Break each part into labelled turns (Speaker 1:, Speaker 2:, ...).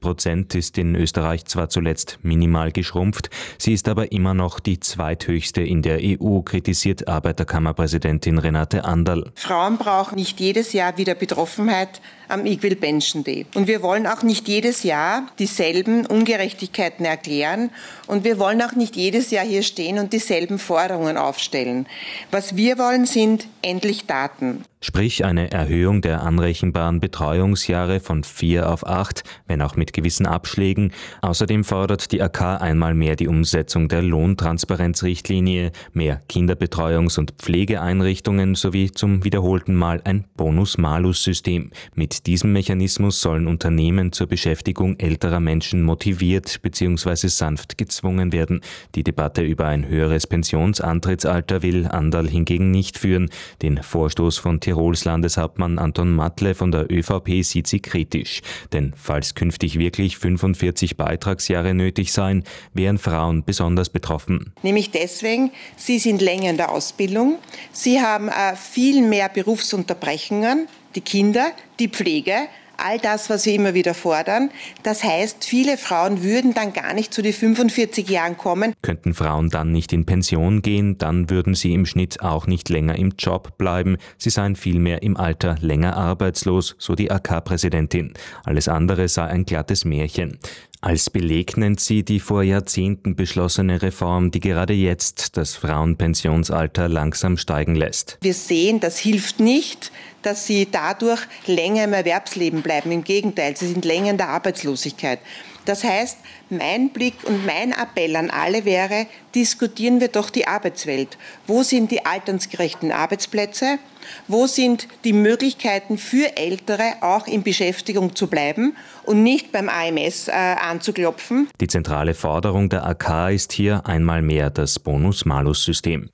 Speaker 1: 2% ist in Österreich zwar zuletzt minimal geschrumpft, sie ist aber immer noch die zweithöchste in der EU, kritisiert Arbeiterkammerpräsidentin Renate Anderl.
Speaker 2: Frauen brauchen nicht jedes Jahr wieder Betroffenheit am Equal Pension Day. Und wir wollen auch nicht jedes Jahr dieselben Ungerechtigkeiten erklären und wir wollen auch nicht jedes Jahr hier stehen und dieselben Forderungen aufstellen. Was wir wollen, sind endlich Taten.
Speaker 1: Sprich eine Erhöhung der anrechenbaren Betreuungsjahre von 4 auf 8, wenn auch mit gewissen Abschlägen. Außerdem fordert die AK einmal mehr die Umsetzung der Lohntransparenzrichtlinie, mehr Kinderbetreuungs- und Pflegeeinrichtungen sowie zum wiederholten Mal ein Bonus-Malus-System. Mit diesem Mechanismus sollen Unternehmen zur Beschäftigung älterer Menschen motiviert bzw. sanft gezwungen werden. Die Debatte über ein höheres Pensionsantrittsalter will Anderl hingegen nicht führen. Den Vorstoß von Tirols Landeshauptmann Anton Matle von der ÖVP sieht sie kritisch. Denn falls künftig wirklich 45 Beitragsjahre nötig seien, wären Frauen besonders betroffen.
Speaker 2: Nämlich deswegen, sie sind länger in der Ausbildung, sie haben viel mehr Berufsunterbrechungen, die Kinder, die Pflege, all das, was wir immer wieder fordern. Das heißt, viele Frauen würden dann gar nicht zu den 45 Jahren kommen.
Speaker 1: Könnten Frauen dann nicht in Pension gehen, dann würden sie im Schnitt auch nicht länger im Job bleiben. Sie seien vielmehr im Alter länger arbeitslos, so die AK-Präsidentin. Alles andere sei ein glattes Märchen. Als Beleg nennt sie die vor Jahrzehnten beschlossene Reform, die gerade jetzt das Frauenpensionsalter langsam steigen lässt.
Speaker 2: Wir sehen, das hilft nicht, dass sie dadurch länger im Erwerbsleben bleiben. Im Gegenteil, sie sind länger in der Arbeitslosigkeit. Das heißt, mein Blick und mein Appell an alle wäre, diskutieren wir doch die Arbeitswelt. Wo sind die altersgerechten Arbeitsplätze? Wo sind die Möglichkeiten für Ältere, auch in Beschäftigung zu bleiben und nicht beim AMS anzuklopfen?
Speaker 1: Die zentrale Forderung der AK ist hier einmal mehr das Bonus-Malus-System.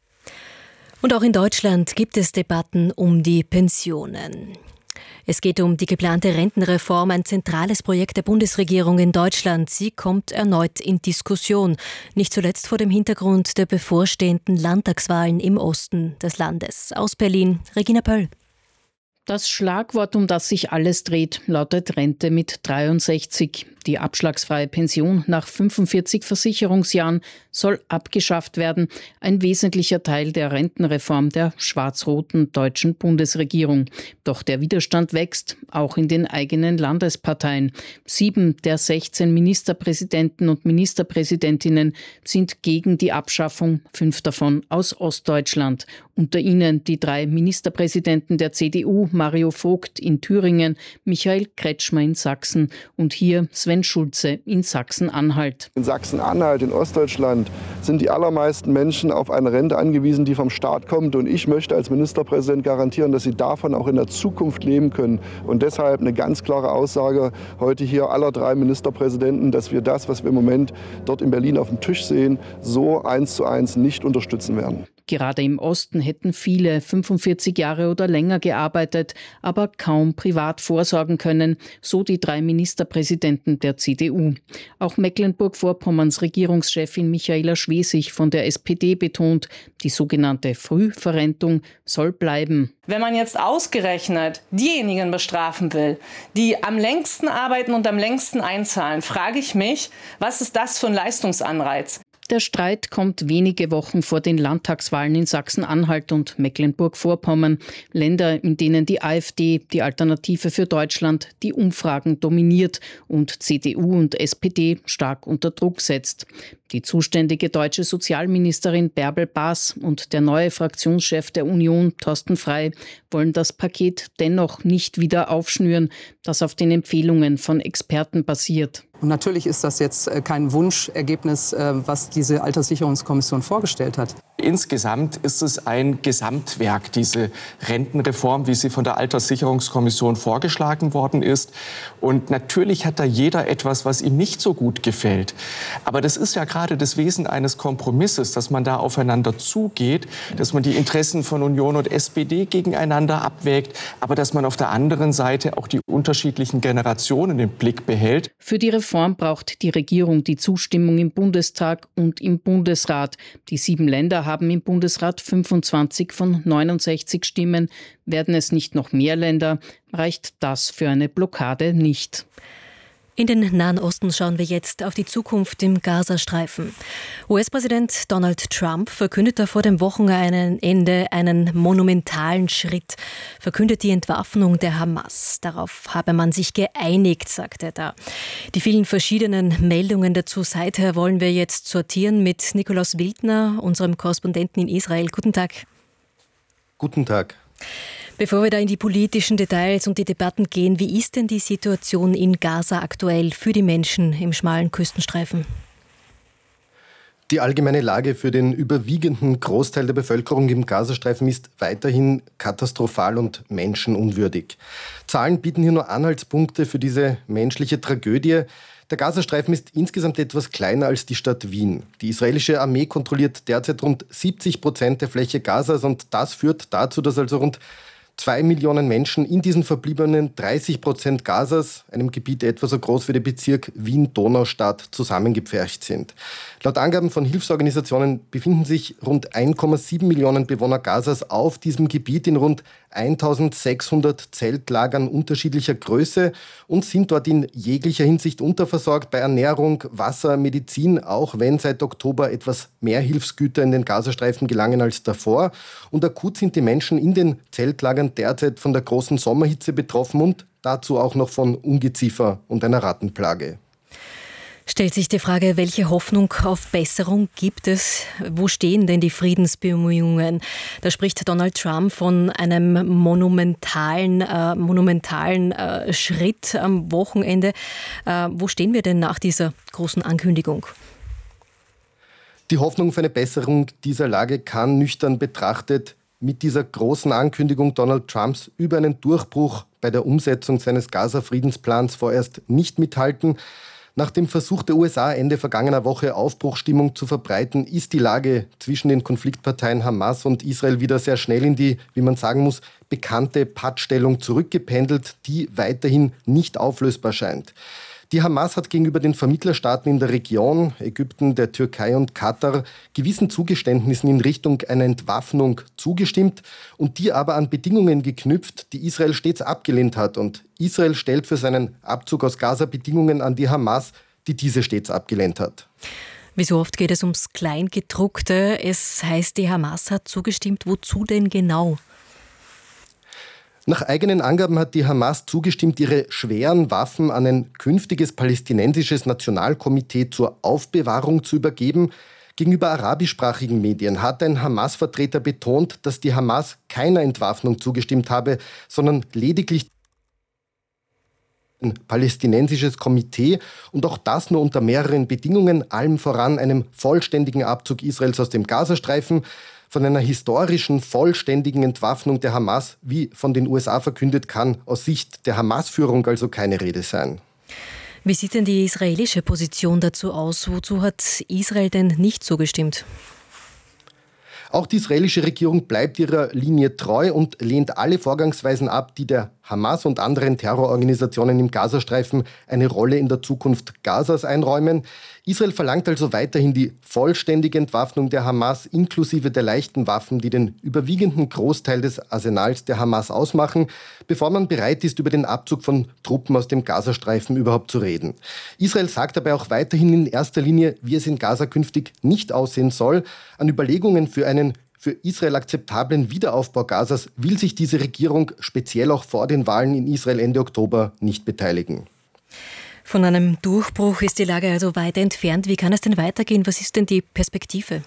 Speaker 3: Und auch in Deutschland gibt es Debatten um die Pensionen. Es geht um die geplante Rentenreform, ein zentrales Projekt der Bundesregierung in Deutschland. Sie kommt erneut in Diskussion, nicht zuletzt vor dem Hintergrund der bevorstehenden Landtagswahlen im Osten des Landes. Aus Berlin, Regina Pöll.
Speaker 4: Das Schlagwort, um das sich alles dreht, lautet Rente mit 63. Die abschlagsfreie Pension nach 45 Versicherungsjahren soll abgeschafft werden. Ein wesentlicher Teil der Rentenreform der schwarz-roten deutschen Bundesregierung. Doch der Widerstand wächst, auch in den eigenen Landesparteien. 7 der 16 Ministerpräsidenten und Ministerpräsidentinnen sind gegen die Abschaffung, 5 davon aus Ostdeutschland. Unter ihnen die 3 Ministerpräsidenten der CDU, Mario Vogt in Thüringen, Michael Kretschmer in Sachsen und hier Sven Schulze in Sachsen-Anhalt.
Speaker 5: In Sachsen-Anhalt, in Ostdeutschland, sind die allermeisten Menschen auf eine Rente angewiesen, die vom Staat kommt. Und ich möchte als Ministerpräsident garantieren, dass sie davon auch in der Zukunft leben können. Und deshalb eine ganz klare Aussage heute hier aller 3 Ministerpräsidenten, dass wir das, was wir im Moment dort in Berlin auf dem Tisch sehen, so 1:1 nicht unterstützen werden.
Speaker 4: Gerade im Osten hätten viele 45 Jahre oder länger gearbeitet, aber kaum privat vorsorgen können, so die 3 Ministerpräsidenten der CDU. Auch Mecklenburg-Vorpommerns Regierungschefin Michaela Schwesig von der SPD betont, die sogenannte Frühverrentung soll bleiben.
Speaker 6: Wenn man jetzt ausgerechnet diejenigen bestrafen will, die am längsten arbeiten und am längsten einzahlen, frage ich mich, was ist das für ein Leistungsanreiz?
Speaker 4: Der Streit kommt wenige Wochen vor den Landtagswahlen in Sachsen-Anhalt und Mecklenburg-Vorpommern, Länder, in denen die AfD, die Alternative für Deutschland, die Umfragen dominiert und CDU und SPD stark unter Druck setzt. Die zuständige deutsche Sozialministerin Bärbel Baas und der neue Fraktionschef der Union, Thorsten Frey, wollen das Paket dennoch nicht wieder aufschnüren, das auf den Empfehlungen von Experten basiert.
Speaker 7: Und natürlich ist das jetzt kein Wunschergebnis, was diese Alterssicherungskommission vorgestellt hat.
Speaker 8: Insgesamt ist es ein Gesamtwerk, diese Rentenreform, wie sie von der Alterssicherungskommission vorgeschlagen worden ist. Und natürlich hat da jeder etwas, was ihm nicht so gut gefällt. Aber das ist ja gerade das Wesen eines Kompromisses, dass man da aufeinander zugeht, dass man die Interessen von Union und SPD gegeneinander abwägt, aber dass man auf der anderen Seite auch die unterschiedlichen Generationen im Blick behält.
Speaker 4: Für die Reform braucht die Regierung die Zustimmung im Bundestag und im Bundesrat. Die 7 Länder haben im Bundesrat 25 von 69 Stimmen. Werden es nicht noch mehr Länder, reicht das für eine Blockade nicht.
Speaker 3: In den Nahen Osten schauen wir jetzt auf die Zukunft im Gazastreifen. US-Präsident Donald Trump verkündete vor dem Wochenende einen monumentalen Schritt, verkündet die Entwaffnung der Hamas. Darauf habe man sich geeinigt, sagte er da. Die vielen verschiedenen Meldungen dazu seither wollen wir jetzt sortieren mit Nikolaus Wildner, unserem Korrespondenten in Israel. Guten Tag.
Speaker 9: Guten Tag.
Speaker 3: Bevor wir da in die politischen Details und die Debatten gehen, wie ist denn die Situation in Gaza aktuell für die Menschen im schmalen Küstenstreifen?
Speaker 9: Die allgemeine Lage für den überwiegenden Großteil der Bevölkerung im Gazastreifen ist weiterhin katastrophal und menschenunwürdig. Zahlen bieten hier nur Anhaltspunkte für diese menschliche Tragödie. Der Gazastreifen ist insgesamt etwas kleiner als die Stadt Wien. Die israelische Armee kontrolliert derzeit rund 70% der Fläche Gazas und das führt dazu, dass also rund 2 Millionen Menschen in diesen verbliebenen 30% Gazas, einem Gebiet etwa so groß wie der Bezirk Wien-Donaustadt, zusammengepfercht sind. Laut Angaben von Hilfsorganisationen befinden sich rund 1,7 Millionen Bewohner Gazas auf diesem Gebiet in rund 1600 Zeltlagern unterschiedlicher Größe und sind dort in jeglicher Hinsicht unterversorgt bei Ernährung, Wasser, Medizin, auch wenn seit Oktober etwas mehr Hilfsgüter in den Gazastreifen gelangen als davor. Und akut sind die Menschen in den Zeltlagern derzeit von der großen Sommerhitze betroffen und dazu auch noch von Ungeziefer und einer Rattenplage.
Speaker 3: Stellt sich die Frage, welche Hoffnung auf Besserung gibt es? Wo stehen denn die Friedensbemühungen? Da spricht Donald Trump von einem monumentalen Schritt am Wochenende. Wo stehen wir denn nach dieser großen Ankündigung?
Speaker 9: Die Hoffnung auf eine Besserung dieser Lage kann nüchtern betrachtet mit dieser großen Ankündigung Donald Trumps über einen Durchbruch bei der Umsetzung seines Gaza-Friedensplans vorerst nicht mithalten. Nach dem Versuch der USA Ende vergangener Woche Aufbruchsstimmung zu verbreiten, ist die Lage zwischen den Konfliktparteien Hamas und Israel wieder sehr schnell in die, wie man sagen muss, bekannte Pattstellung zurückgependelt, die weiterhin nicht auflösbar scheint. Die Hamas hat gegenüber den Vermittlerstaaten in der Region, Ägypten, der Türkei und Katar, gewissen Zugeständnissen in Richtung einer Entwaffnung zugestimmt und die aber an Bedingungen geknüpft, die Israel stets abgelehnt hat. Und Israel stellt für seinen Abzug aus Gaza Bedingungen an die Hamas, die diese stets abgelehnt hat.
Speaker 3: Wie so oft geht es ums Kleingedruckte. Es heißt, die Hamas hat zugestimmt. Wozu denn genau?
Speaker 9: Nach eigenen Angaben hat die Hamas zugestimmt, ihre schweren Waffen an ein künftiges palästinensisches Nationalkomitee zur Aufbewahrung zu übergeben. Gegenüber arabischsprachigen Medien hat ein Hamas-Vertreter betont, dass die Hamas keiner Entwaffnung zugestimmt habe, sondern lediglich ein palästinensisches Komitee und auch das nur unter mehreren Bedingungen, allem voran einem vollständigen Abzug Israels aus dem Gazastreifen. Von einer historischen, vollständigen Entwaffnung der Hamas, wie von den USA verkündet, kann aus Sicht der Hamas-Führung also keine Rede sein.
Speaker 3: Wie sieht denn die israelische Position dazu aus? Wozu hat Israel denn nicht zugestimmt?
Speaker 9: Auch die israelische Regierung bleibt ihrer Linie treu und lehnt alle Vorgangsweisen ab, die der Hamas und anderen Terrororganisationen im Gazastreifen eine Rolle in der Zukunft Gazas einräumen. Israel verlangt also weiterhin die vollständige Entwaffnung der Hamas inklusive der leichten Waffen, die den überwiegenden Großteil des Arsenals der Hamas ausmachen, bevor man bereit ist, über den Abzug von Truppen aus dem Gazastreifen überhaupt zu reden. Israel sagt dabei auch weiterhin in erster Linie, wie es in Gaza künftig nicht aussehen soll. An Überlegungen für einen für Israel akzeptablen Wiederaufbau Gazas will sich diese Regierung speziell auch vor den Wahlen in Israel Ende Oktober nicht beteiligen.
Speaker 3: Von einem Durchbruch ist die Lage also weit entfernt. Wie kann es denn weitergehen? Was ist denn die Perspektive?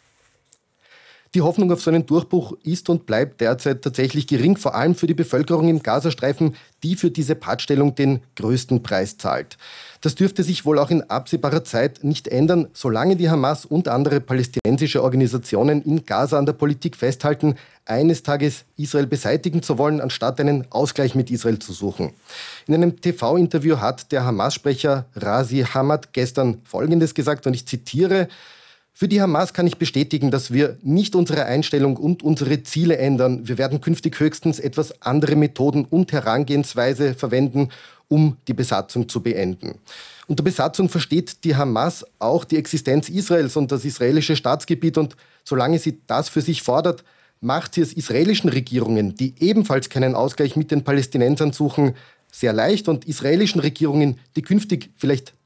Speaker 9: Die Hoffnung auf so einen Durchbruch ist und bleibt derzeit tatsächlich gering, vor allem für die Bevölkerung im Gazastreifen, die für diese Pattstellung den größten Preis zahlt. Das dürfte sich wohl auch in absehbarer Zeit nicht ändern, solange die Hamas und andere palästinensische Organisationen in Gaza an der Politik festhalten, eines Tages Israel beseitigen zu wollen, anstatt einen Ausgleich mit Israel zu suchen. In einem TV-Interview hat der Hamas-Sprecher Razi Hamad gestern Folgendes gesagt, und ich zitiere: Für die Hamas kann ich bestätigen, dass wir nicht unsere Einstellung und unsere Ziele ändern. Wir werden künftig höchstens etwas andere Methoden und Herangehensweise verwenden, um die Besatzung zu beenden. Unter Besatzung versteht die Hamas auch die Existenz Israels und das israelische Staatsgebiet. Und solange sie das für sich fordert, macht sie es israelischen Regierungen, die ebenfalls keinen Ausgleich mit den Palästinensern suchen, sehr leicht und israelischen Regierungen, die künftig vielleicht